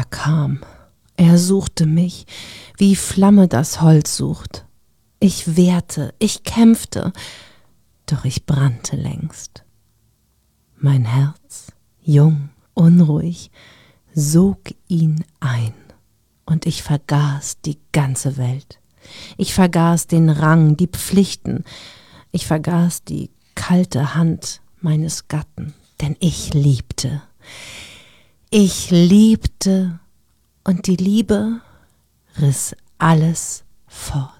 kam. Er suchte mich, wie Flamme das Holz sucht. Ich wehrte, ich kämpfte, doch ich brannte längst. Mein Herz, jung, unruhig, sog ihn ein, und ich vergaß die ganze Welt. Ich vergaß den Rang, die Pflichten, ich vergaß die kalte Hand meines Gatten, denn ich liebte. Ich liebte, und die Liebe riss alles fort.